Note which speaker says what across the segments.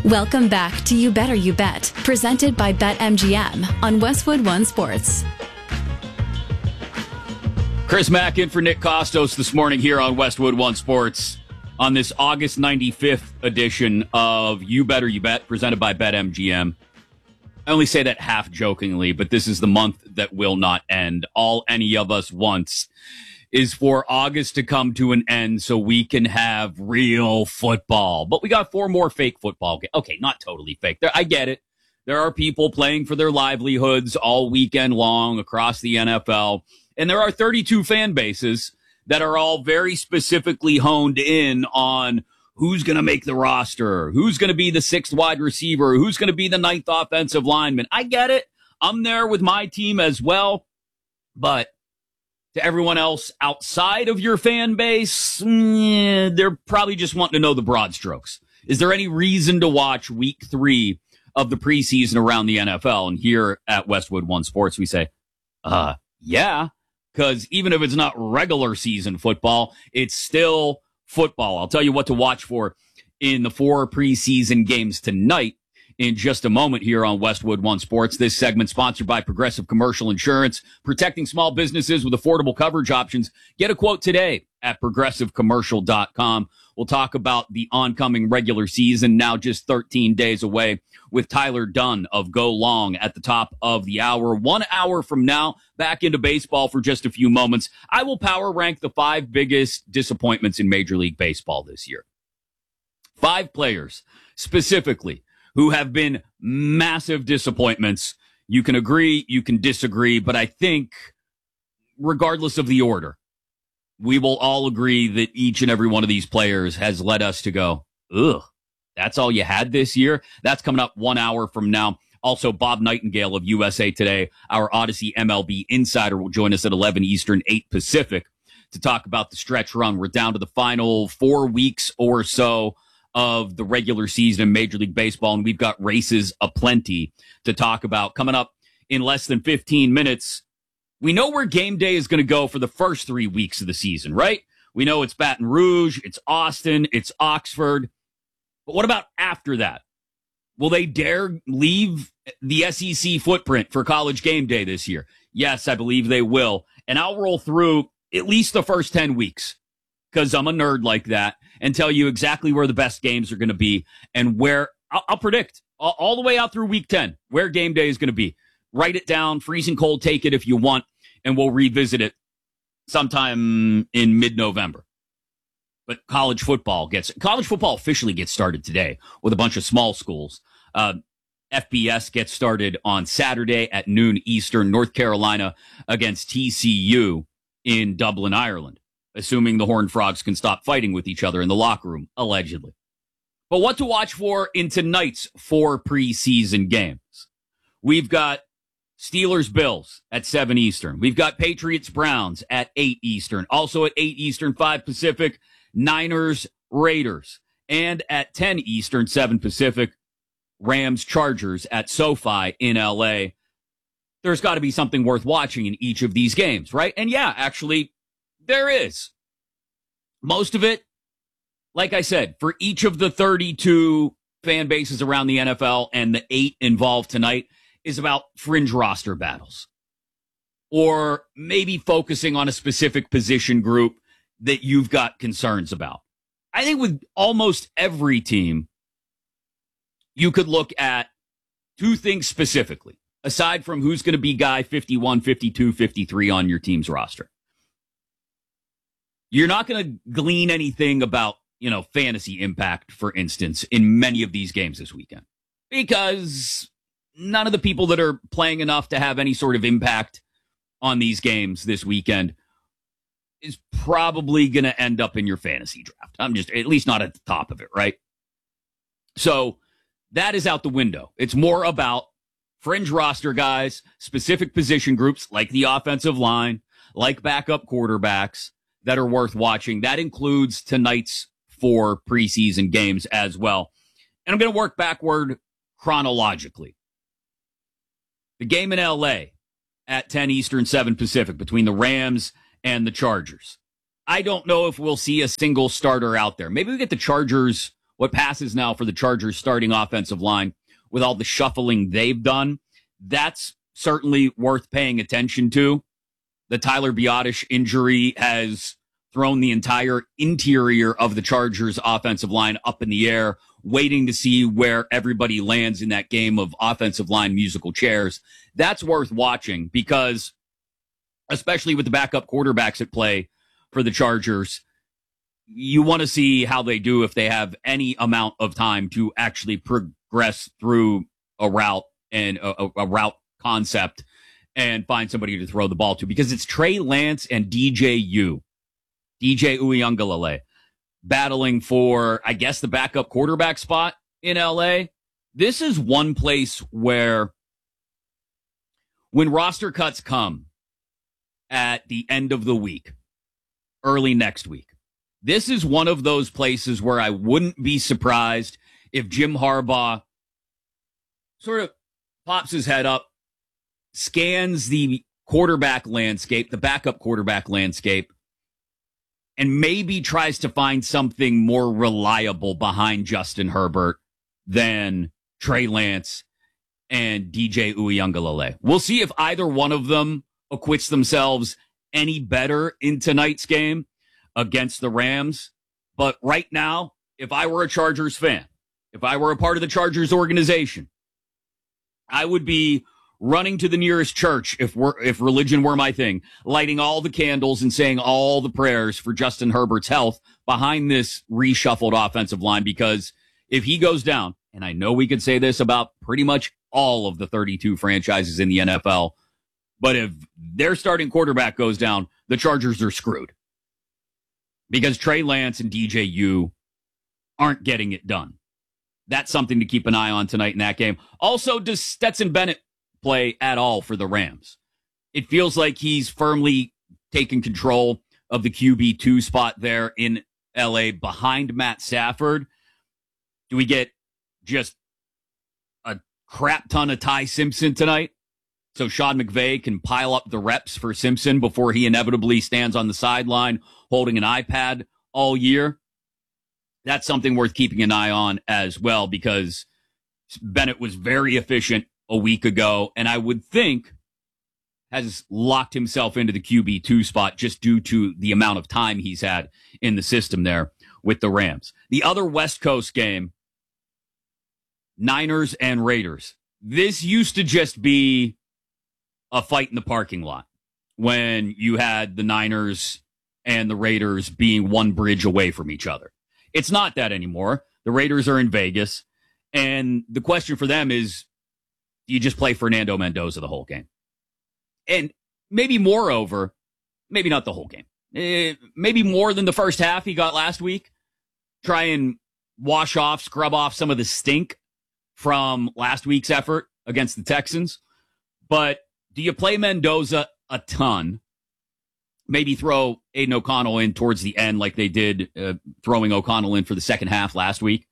Speaker 1: Welcome back to You Better You Bet, presented by BetMGM on Westwood One Sports.
Speaker 2: Chris Mack in for Nick Costos this morning here on Westwood One Sports on this August 95th edition of You Better You Bet, presented by BetMGM. I only say that half jokingly, but this is the month that will not end. All any of us wants is for August to come to an end so we can have real football. But we got 4 more fake football games. Okay, not totally fake. I get it. There are people playing for their livelihoods all weekend long across the NFL. And there are 32 fan bases that are all very specifically honed in on who's going to make the roster, who's going to be the 6th wide receiver, who's going to be the 9th offensive lineman. I get it. I'm there with my team as well. But to everyone else outside of your fan base, they're probably just wanting to know the broad strokes. Is there any reason to watch week 3 of the preseason around the NFL? And here at Westwood One Sports, we say, yeah, because even if it's not regular season football, it's still football. I'll tell you what to watch for in the 4 preseason games tonight in just a moment here on Westwood One Sports. This segment sponsored by Progressive Commercial Insurance, protecting small businesses with affordable coverage options. Get a quote today at progressivecommercial.com. We'll talk about the oncoming regular season, now just 13 days away, with Tyler Dunn of Go Long at the top of the hour. 1 hour from now, back into baseball for just a few moments. I will power rank the 5 biggest disappointments in Major League Baseball this year. 5 players specifically who have been massive disappointments. You can agree, you can disagree, but I think regardless of the order, we will all agree that each and every one of these players has led us to go, ugh, that's all you had this year? That's coming up 1 hour from now. Also, Bob Nightingale of USA Today, our Odyssey MLB insider, will join us at 11 Eastern, 8 Pacific to talk about the stretch run. We're down to the final 4 weeks or so of the regular season in Major League Baseball, and we've got races aplenty to talk about. Coming up in less than 15 minutes, we know where game day is going to go for the first 3 weeks of the season, right? We know it's Baton Rouge, it's Austin, it's Oxford. But what about after that? Will they dare leave the SEC footprint for College game day this year? Yes, I believe they will. And I'll roll through at least the first 10 weeks because I'm a nerd like that and tell you exactly where the best games are going to be and where I'll predict all the way out through week 10 where game day is going to be. Write it down, freezing cold, take it if you want, and we'll revisit it sometime in mid-November. But college football officially gets started today with a bunch of small schools. FBS gets started on Saturday at noon Eastern, North Carolina against TCU in Dublin, Ireland, assuming the Horned Frogs can stop fighting with each other in the locker room, allegedly. But what to watch for in tonight's 4 preseason games? We've got Steelers-Bills at 7 Eastern. We've got Patriots-Browns at 8 Eastern. Also at 8 Eastern, 5 Pacific, Niners-Raiders. And at 10 Eastern, 7 Pacific, Rams-Chargers at SoFi in L.A. There's got to be something worth watching in each of these games, right? And yeah, actually, there is. Most of it, like I said, for each of the 32 fan bases around the NFL and the 8 involved tonight, is about fringe roster battles. Or maybe focusing on a specific position group that you've got concerns about. I think with almost every team, you could look at 2 things specifically, aside from who's going to be guy 51, 52, 53 on your team's roster. You're not going to glean anything about, fantasy impact, for instance, in many of these games this weekend. Because none of the people that are playing enough to have any sort of impact on these games this weekend is probably going to end up in your fantasy draft. I'm just, at least not at the top of it, right? So that is out the window. It's more about fringe roster guys, specific position groups like the offensive line, like backup quarterbacks that are worth watching. That includes tonight's 4 preseason games as well. And I'm going to work backward chronologically. The game in L.A. at 10 Eastern, 7 Pacific between the Rams and the Chargers. I don't know if we'll see a single starter out there. Maybe we get the Chargers what passes now for the Chargers starting offensive line with all the shuffling they've done. That's certainly worth paying attention to. The Tyler Biadasz injury has thrown the entire interior of the Chargers offensive line up in the air, waiting to see where everybody lands in that game of offensive line musical chairs. That's worth watching because, especially with the backup quarterbacks at play for the Chargers, you want to see how they do if they have any amount of time to actually progress through a route and a route concept and find somebody to throw the ball to, because it's Trey Lance and DJ Uiagalelei battling for, I guess, the backup quarterback spot in LA. This is one place where when roster cuts come at the end of the week, early next week, this is one of those places where I wouldn't be surprised if Jim Harbaugh sort of pops his head up, scans the quarterback landscape, the backup quarterback landscape, and maybe tries to find something more reliable behind Justin Herbert than Trey Lance and DJ Uiagalelei. We'll see if either one of them acquits themselves any better in tonight's game against the Rams. But right now, if I were a Chargers fan, if I were a part of the Chargers organization, I would be running to the nearest church if religion were my thing, lighting all the candles and saying all the prayers for Justin Herbert's health behind this reshuffled offensive line, because if he goes down, and I know we could say this about pretty much all of the 32 franchises in the NFL, but if their starting quarterback goes down, the Chargers are screwed, because Trey Lance and DJU aren't getting it done. That's something to keep an eye on tonight in that game. Also, does Stetson Bennett play at all for the Rams? It feels like he's firmly taken control of the QB2 spot there in LA behind Matt Stafford. Do we get just a crap ton of Ty Simpson tonight, so Sean McVay can pile up the reps for Simpson before he inevitably stands on the sideline holding an iPad all year? That's something worth keeping an eye on as well, because Bennett was very efficient a week ago, and I would think has locked himself into the QB2 spot just due to the amount of time he's had in the system there with the Rams. The other West Coast game, Niners and Raiders. This used to just be a fight in the parking lot when you had the Niners and the Raiders being one bridge away from each other. It's not that anymore. The Raiders are in Vegas, and the question for them is, do you just play Fernando Mendoza the whole game? And maybe moreover, maybe not the whole game, maybe more than the first half he got last week. Try and scrub off some of the stink from last week's effort against the Texans. But do you play Mendoza a ton? Maybe throw Aiden O'Connell in towards the end like they did, throwing O'Connell in for the second half last week.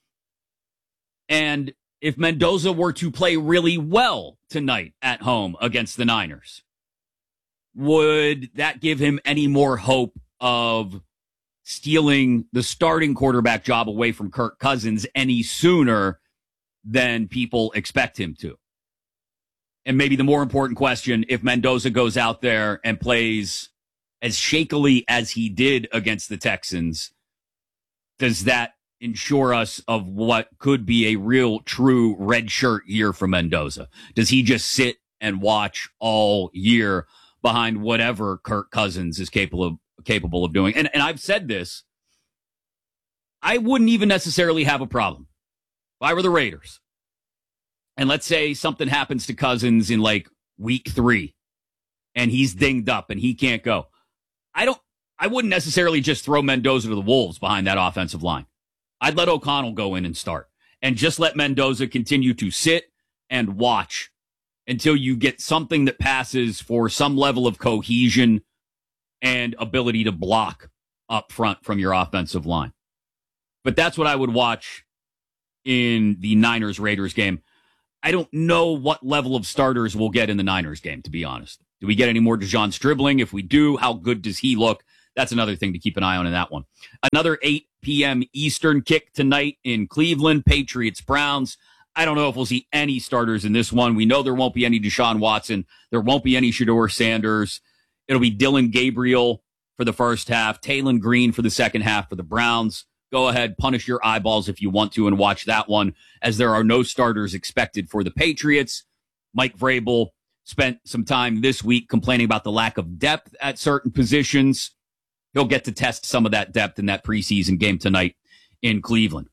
Speaker 2: And if Mendoza were to play really well tonight at home against the Niners, would that give him any more hope of stealing the starting quarterback job away from Kirk Cousins any sooner than people expect him to? And maybe the more important question, if Mendoza goes out there and plays as shakily as he did against the Texans, does that ensure us of what could be a real, true red shirt year for Mendoza? Does he just sit and watch all year behind whatever Kirk Cousins is capable of doing? And I've said this, I wouldn't even necessarily have a problem if I were the Raiders. And let's say something happens to Cousins in like week 3 and he's dinged up and he can't go. I wouldn't necessarily just throw Mendoza to the wolves behind that offensive line. I'd let O'Connell go in and start and just let Mendoza continue to sit and watch until you get something that passes for some level of cohesion and ability to block up front from your offensive line. But that's what I would watch in the Niners-Raiders game. I don't know what level of starters we'll get in the Niners game, to be honest. Do we get any more Dejon Stribling? If we do, how good does he look? That's another thing to keep an eye on in that one. Another 8 p.m. Eastern kick tonight in Cleveland, Patriots-Browns. I don't know if we'll see any starters in this one. We know there won't be any Deshaun Watson. There won't be any Shedeur Sanders. It'll be Dylan Gabriel for the first half, Taylon Green for the second half for the Browns. Go ahead, punish your eyeballs if you want to and watch that one, as there are no starters expected for the Patriots. Mike Vrabel spent some time this week complaining about the lack of depth at certain positions. He'll get to test some of that depth in that preseason game tonight in Cleveland.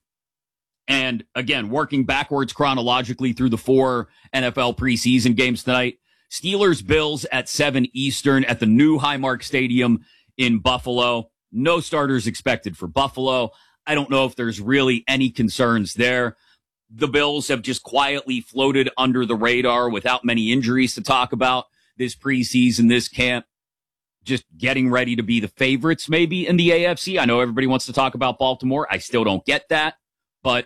Speaker 2: And again, working backwards chronologically through the 4 NFL preseason games tonight, Steelers-Bills at 7 Eastern at the new Highmark Stadium in Buffalo. No starters expected for Buffalo. I don't know if there's really any concerns there. The Bills have just quietly floated under the radar without many injuries to talk about this preseason, this camp. Just getting ready to be the favorites maybe in the AFC. I know everybody wants to talk about Baltimore. I still don't get that. But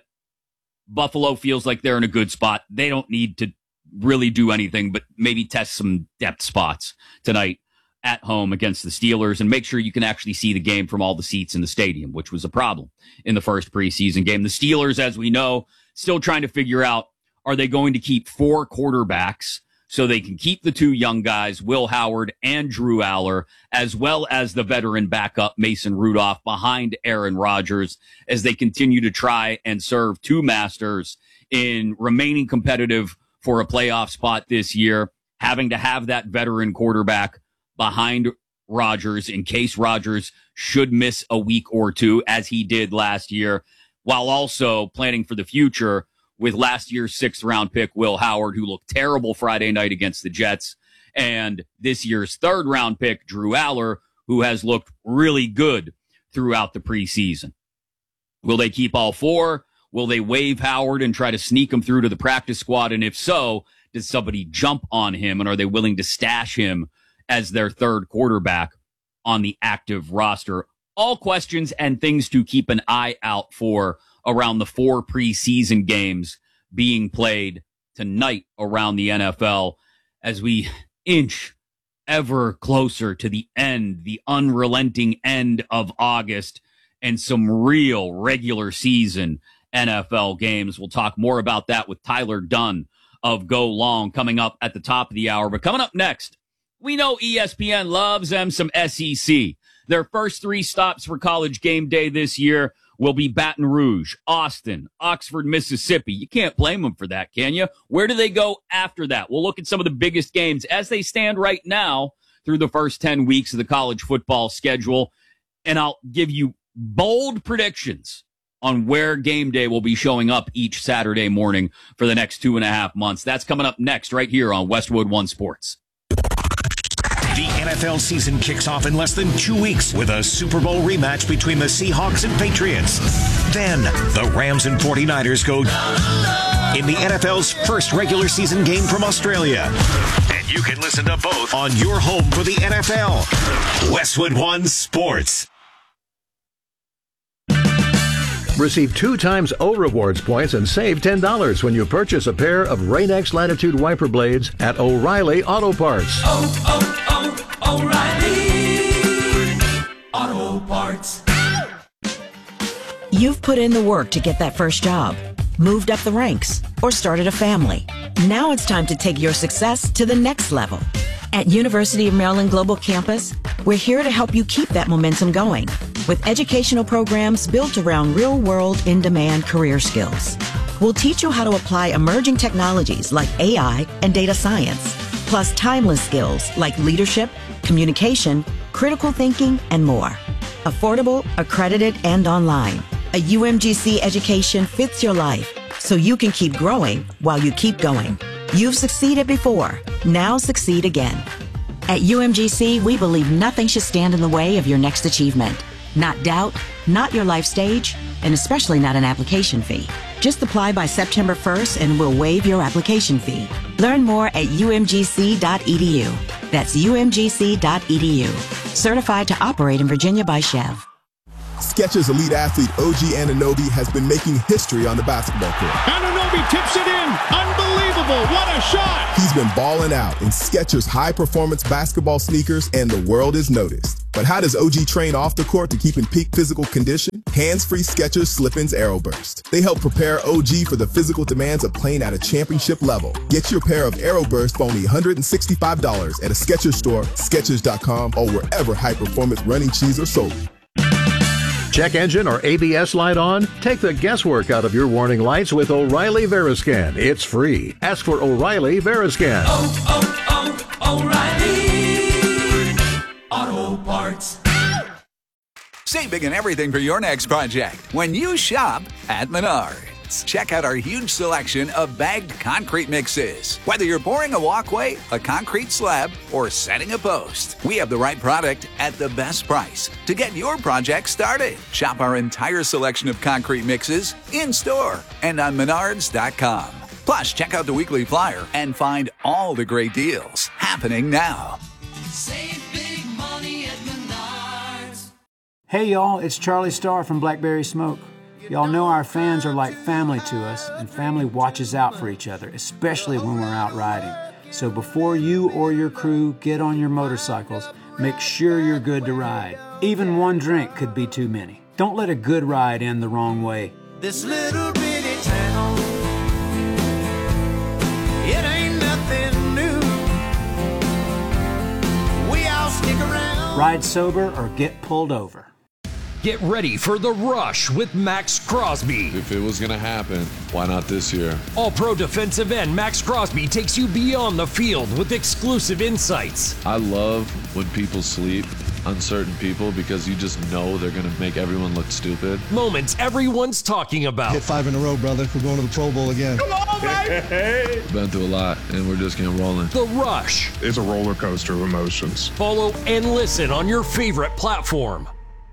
Speaker 2: Buffalo feels like they're in a good spot. They don't need to really do anything but maybe test some depth spots tonight at home against the Steelers and make sure you can actually see the game from all the seats in the stadium, which was a problem in the first preseason game. The Steelers, as we know, still trying to figure out, are they going to keep 4 quarterbacks so they can keep the 2 young guys, Will Howard and Drew Aller, as well as the veteran backup Mason Rudolph behind Aaron Rodgers as they continue to try and serve 2 masters in remaining competitive for a playoff spot this year, having to have that veteran quarterback behind Rodgers in case Rodgers should miss a week or 2, as he did last year, while also planning for the future with last year's 6th-round pick, Will Howard, who looked terrible Friday night against the Jets, and this year's 3rd-round pick, Drew Aller, who has looked really good throughout the preseason. Will they keep all 4? Will they waive Howard and try to sneak him through to the practice squad? And if so, does somebody jump on him, and are they willing to stash him as their 3rd quarterback on the active roster? All questions and things to keep an eye out for around the 4 preseason games being played tonight around the NFL as we inch ever closer to the end, the unrelenting end of August, and some real regular season NFL games. We'll talk more about that with Tyler Dunn of Go Long coming up at the top of the hour. But coming up next, we know ESPN loves them some SEC. Their first 3 stops for College Game Day this year will be Baton Rouge, Austin, Oxford, Mississippi. You can't blame them for that, can you? Where do they go after that? We'll look at some of the biggest games as they stand right now through the first 10 weeks of the college football schedule. And I'll give you bold predictions on where game day will be showing up each Saturday morning for the next 2.5 months. That's coming up next right here on Westwood One Sports.
Speaker 3: The NFL season kicks off in less than 2 weeks with a Super Bowl rematch between the Seahawks and Patriots. Then, the Rams and 49ers go in the NFL's first regular season game from Australia. And you can listen to both on your home for the NFL. Westwood One Sports.
Speaker 4: Receive 2 times O Rewards points and save $10 when you purchase a pair of Rain-X Latitude wiper blades at O'Reilly Auto Parts.
Speaker 5: O'Reilly Auto Parts.
Speaker 6: You've put in the work to get that first job, moved up the ranks, or started a family. Now it's time to take your success to the next level. At University of Maryland Global Campus, we're here to help you keep that momentum going with educational programs built around real-world, in-demand career skills. We'll teach you how to apply emerging technologies like AI and data science, plus timeless skills like leadership, communication, critical thinking, and more. Affordable, accredited, and online. A UMGC education fits your life so you can keep growing while you keep going. You've succeeded before. Now succeed again. At UMGC, we believe nothing should stand in the way of your next achievement. Not doubt, not your life stage, and especially not an application fee. Just apply by September 1st and we'll waive your application fee. Learn more at umgc.edu. That's umgc.edu. Certified to operate in Virginia by Chev.
Speaker 7: Skechers elite athlete OG Anunoby has been making history on the basketball court.
Speaker 8: Anunoby tips it in. Unbelievable. What a shot.
Speaker 7: He's been balling out in Skechers high-performance basketball sneakers, and the world has noticed. But how does OG train off the court to keep in peak physical condition? Hands-free Skechers Slip-ins Aeroburst. They help prepare OG for the physical demands of playing at a championship level. Get your pair of Aeroburst for only $165 at a Skechers store, Skechers.com, or wherever high-performance running shoes are sold.
Speaker 4: Check engine or ABS light on? Take the guesswork out of your warning lights with O'Reilly Veriscan. It's free. Ask for O'Reilly Veriscan.
Speaker 5: O'Reilly Auto Parts.
Speaker 9: Save big on everything for your next project when you shop at Menards. Check out our huge selection of bagged concrete mixes. Whether you're pouring a walkway, a concrete slab, or setting a post, we have the right product at the best price to get your project started. Shop our entire selection of concrete mixes in-store and on Menards.com. Plus, check out the weekly flyer and find all the great deals happening now.
Speaker 5: Save big money at Menards.
Speaker 10: Hey y'all, it's Charlie Starr from Blackberry Smoke. Y'all know our fans are like family to us, and family watches out for each other, especially when we're out riding. So before you or your crew get on your motorcycles, make sure you're good to ride. Even one drink could be too many. Don't let a good ride end the wrong way.
Speaker 5: This little bitty town, it ain't nothing new. We all stick around.
Speaker 10: Ride sober or get pulled over.
Speaker 11: Get ready for The Rush with Max Crosby.
Speaker 12: If it was going to happen, why not this year?
Speaker 11: All-pro defensive end Max Crosby takes you beyond the field with exclusive insights.
Speaker 12: I love when people sleep on certain people because you just know they're going to make everyone look stupid.
Speaker 11: Moments everyone's talking about.
Speaker 13: Hit 5 in a row, brother. We're going to the Pro Bowl again.
Speaker 5: Come on, baby!
Speaker 12: Been through a lot, and we're just getting rolling.
Speaker 11: The Rush.
Speaker 14: It's a roller coaster of emotions.
Speaker 11: Follow and listen on your favorite platform.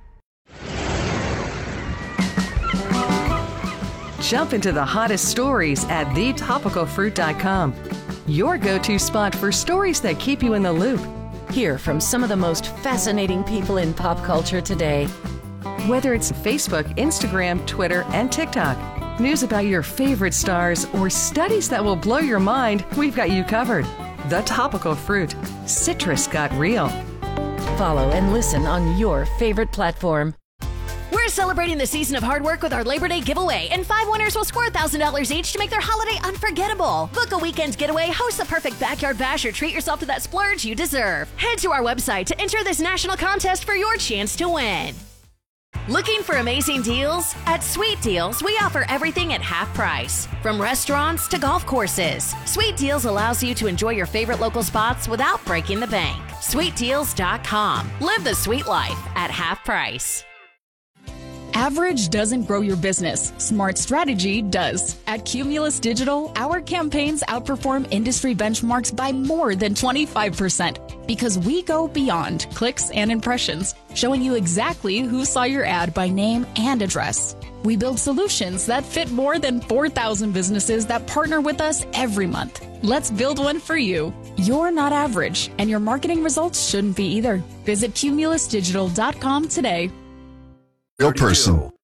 Speaker 15: Jump into the hottest stories at thetopicalfruit.com. Your go-to spot for stories that keep you in the loop.
Speaker 16: Hear from some of the most fascinating people in pop culture today.
Speaker 15: Whether it's Facebook, Instagram, Twitter, and TikTok, news about your favorite stars, or studies that will blow your mind, we've got you covered. The Topical Fruit. Citrus got real.
Speaker 16: Follow and listen on your favorite platform.
Speaker 17: We're celebrating the season of hard work with our Labor Day giveaway, and 5 winners will score $1,000 each to make their holiday unforgettable. Book a weekend getaway, host a perfect backyard bash, or treat yourself to that splurge you deserve. Head to our website to enter this national contest for your chance to win. Looking for amazing deals? At Sweet Deals, we offer everything at half price. From restaurants to golf courses, Sweet Deals allows you to enjoy your favorite local spots without breaking the bank. SweetDeals.com. Live the sweet life at half price.
Speaker 18: Average doesn't grow your business. Smart strategy does. At Cumulus Digital, our campaigns outperform industry benchmarks by more than 25% because we go beyond clicks and impressions, showing you exactly who saw your ad by name and address. We build solutions that fit more than 4,000 businesses that partner with us every month. Let's build one for you. You're not average, and your marketing results shouldn't be either. Visit cumulusdigital.com today.
Speaker 19: Real person.